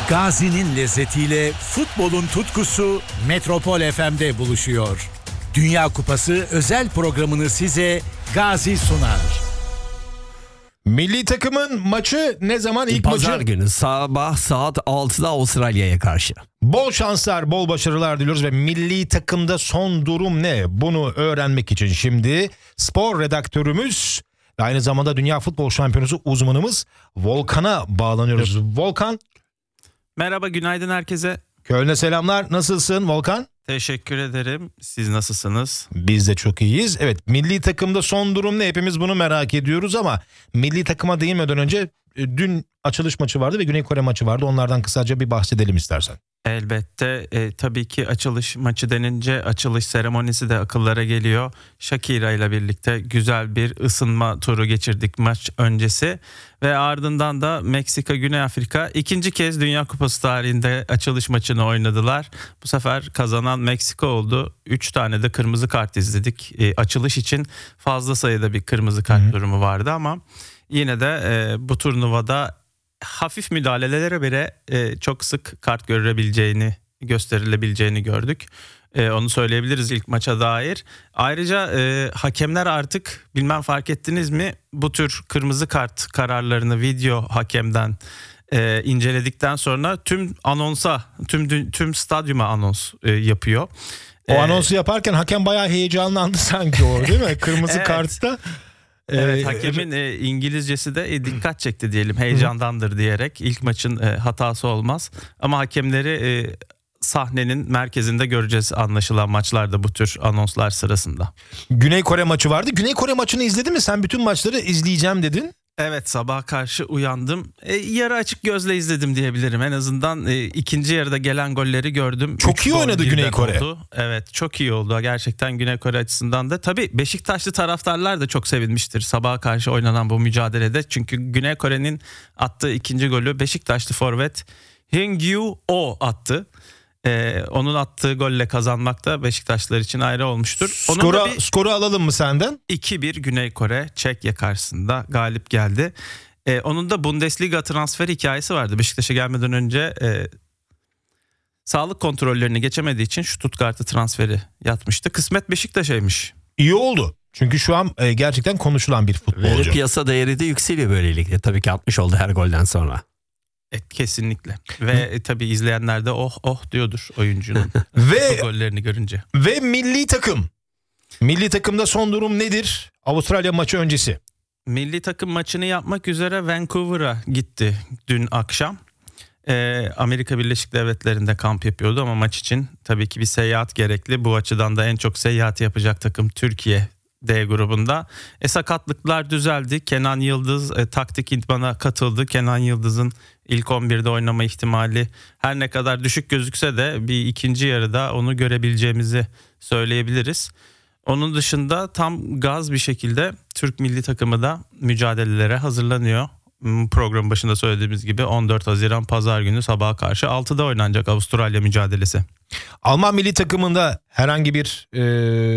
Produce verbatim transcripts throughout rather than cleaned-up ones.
Gazi'nin lezzetiyle futbolun tutkusu Metropol F M'de buluşuyor. Dünya Kupası özel programını size Gazi sunar. Milli takımın maçı ne zaman? İlk Pazar maçı günü sabah saat altıda Avustralya'ya karşı. Bol şanslar, bol başarılar diliyoruz ve milli takımda son durum ne? Bunu öğrenmek için şimdi spor redaktörümüz ve aynı zamanda Dünya Futbol Şampiyonası uzmanımız Volkan'a bağlanıyoruz. Volkan. Merhaba, günaydın herkese. Köln'e selamlar. Nasılsın Volkan? Teşekkür ederim. Siz nasılsınız? Biz de çok iyiyiz. Evet, milli takımda son durum ne? Hepimiz bunu merak ediyoruz ama milli takıma değinmeden önce dün açılış maçı vardı ve Güney Kore maçı vardı. Onlardan kısaca bir bahsedelim istersen. Elbette. E, tabii ki açılış maçı denince açılış seremonisi de akıllara geliyor. Shakira ile birlikte güzel bir ısınma turu geçirdik maç öncesi. Ve ardından da Meksika, Güney Afrika ikinci kez Dünya Kupası tarihinde açılış maçını oynadılar. Bu sefer kazanan Meksika oldu. Üç tane de kırmızı kart izledik. E, açılış için fazla sayıda bir kırmızı kart Hı-hı. durumu vardı ama yine de e, bu turnuvada hafif müdahalelere bile e, çok sık kart görebileceğini, gösterilebileceğini gördük. E, onu söyleyebiliriz ilk maça dair. Ayrıca e, hakemler artık, bilmem fark ettiniz mi, bu tür kırmızı kart kararlarını video hakemden e, inceledikten sonra tüm anonsa, tüm tüm stadyuma anons e, yapıyor. O ee, anonsu yaparken hakem bayağı heyecanlandı sanki o, değil mi? Kırmızı evet. kartta. Evet, hakemin e, İngilizcesi de e, dikkat çekti diyelim, heyecandandır diyerek. İlk maçın e, hatası olmaz ama hakemleri e, sahnenin merkezinde göreceğiz anlaşılan maçlarda bu tür anonslar sırasında. Güney Kore maçı vardı. Güney Kore maçını izledin mi? Sen bütün maçları izleyeceğim dedin. Evet, sabaha karşı uyandım. E, yarı açık gözle izledim diyebilirim. En azından e, ikinci yarıda gelen golleri gördüm. Çok iyi oynadı Güney Kore. Oldu. Evet, çok iyi oldu. Gerçekten Güney Kore açısından da. Tabii Beşiktaşlı taraftarlar da çok sevinmiştir sabaha karşı oynanan bu mücadelede. Çünkü Güney Kore'nin attığı ikinci golü Beşiktaşlı forvet Hyung-Woo attı. Ee, onun attığı golle kazanmak da Beşiktaşlılar için ayrı olmuştur. Skora, bir, skoru alalım mı senden? iki bir Güney Kore Çekya karşısında galip geldi. Ee, onun da Bundesliga transfer hikayesi vardı. Beşiktaş'a gelmeden önce e, sağlık kontrollerini geçemediği için Stuttgart'a transferi yatmıştı. Kısmet Beşiktaş'aymış. İyi oldu. Çünkü şu an e, gerçekten konuşulan bir futbolcu. Ve piyasa değeri de yükseliyor böylelikle. Tabii ki altmış oldu her golden sonra. Evet, kesinlikle. Ve e, tabii izleyenler de oh oh diyordur oyuncunun ve gollerini görünce. Ve milli takım. Milli takımda son durum nedir? Avustralya maçı öncesi. Milli takım maçını yapmak üzere Vancouver'a gitti dün akşam. Ee, Amerika Birleşik Devletleri'nde kamp yapıyordu ama maç için tabii ki bir seyahat gerekli. Bu açıdan da en çok seyahat yapacak takım Türkiye D grubunda. E, sakatlıklar düzeldi. Kenan Yıldız e, taktik idmana katıldı. Kenan Yıldız'ın ilk on birde oynama ihtimali her ne kadar düşük gözükse de bir ikinci yarıda onu görebileceğimizi söyleyebiliriz. Onun dışında tam gaz bir şekilde Türk milli takımı da mücadelelere hazırlanıyor. Programın başında söylediğimiz gibi on dört Haziran Pazar günü sabaha karşı altıda oynanacak Avustralya mücadelesi. Alman milli takımında herhangi bir e,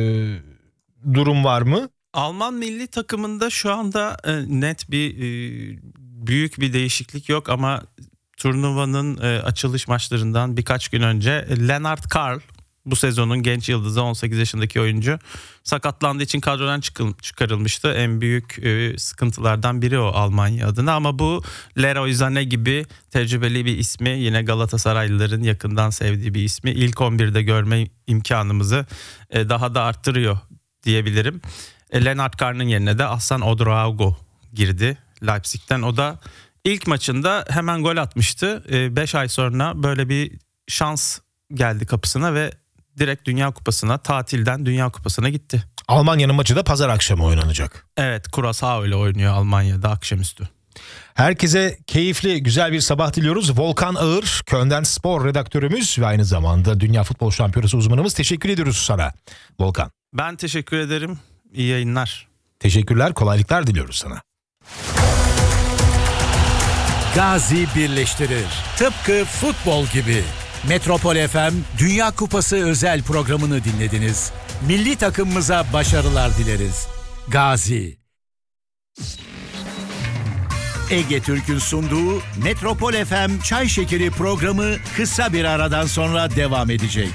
durum var mı? Alman milli takımında şu anda e, net bir e, büyük bir değişiklik yok ama turnuvanın e, açılış maçlarından birkaç gün önce Lennart Karl, bu sezonun genç yıldızı, on sekiz yaşındaki oyuncu, sakatlandığı için kadrodan çıkarılmıştı. En büyük e, sıkıntılardan biri o Almanya adına ama bu Leroy Sané gibi tecrübeli bir ismi, yine Galatasaraylıların yakından sevdiği bir ismi, ilk on birde görme imkanımızı e, daha da arttırıyor diyebilirim. E, Lennart Karl'ın yerine de Ahsan Odraogo girdi Leipzig'ten. O da ilk maçında hemen gol atmıştı. beş ay sonra böyle bir şans geldi kapısına ve direkt Dünya Kupası'na, tatilden Dünya Kupası'na gitti. Almanya'nın maçı da pazar akşamı oynanacak. Evet, Curaçao ile oynuyor Almanya'da akşamüstü. Herkese keyifli, güzel bir sabah diliyoruz. Volkan Ağır, Köln'den spor redaktörümüz ve aynı zamanda Dünya Futbol Şampiyonası uzmanımız. Teşekkür ediyoruz sana Volkan. Ben teşekkür ederim. İyi yayınlar. Teşekkürler, kolaylıklar diliyoruz sana. Gazi birleştirir. Tıpkı futbol gibi. Metropol F M Dünya Kupası özel programını dinlediniz. Milli takımımıza başarılar dileriz. Gazi. Ege Türk'ün sunduğu Metropol F M Çay Şekeri programı kısa bir aradan sonra devam edecek.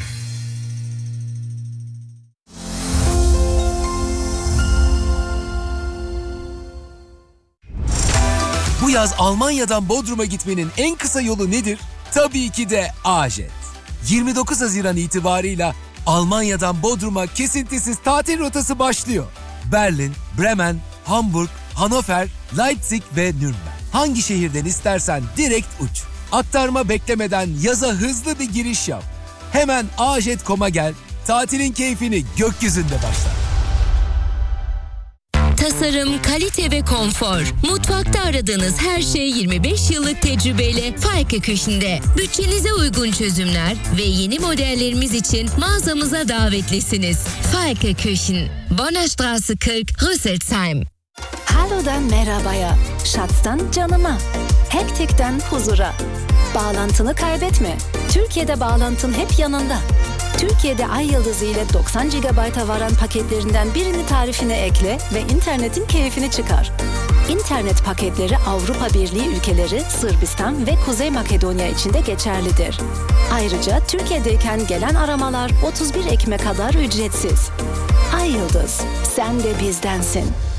Bu yaz Almanya'dan Bodrum'a gitmenin en kısa yolu nedir? Tabii ki de A-Jet. yirmi dokuz Haziran itibarıyla Almanya'dan Bodrum'a kesintisiz tatil rotası başlıyor. Berlin, Bremen, Hamburg, Hannover, Leipzig ve Nürnberg. Hangi şehirden istersen direkt uç. Aktarma beklemeden yaza hızlı bir giriş yap. Hemen a jet nokta com'a gel, tatilin keyfini gökyüzünde başla. Tasarım, kalite ve konfor. Mutfakta aradığınız her şey yirmi beş yıllık tecrübeyle Falke Küchen'de. Bütçenize uygun çözümler ve yeni modellerimiz için mağazamıza davetlisiniz. Falke Küchen, Bonnerstraße kırk, Rüsselsheim. Halo'dan merhabaya, şatstan canıma, hektikten huzura. Bağlantını kaybetme. Türkiye'de bağlantın hep yanında. Türkiye'de Ay Yıldızı ile doksan gigabayta varan paketlerinden birini tarifine ekle ve internetin keyfini çıkar. İnternet paketleri Avrupa Birliği ülkeleri, Sırbistan ve Kuzey Makedonya için de geçerlidir. Ayrıca Türkiye'deyken gelen aramalar otuz bir Ekim'e kadar ücretsiz. Ay Yıldız, sen de bizdensin.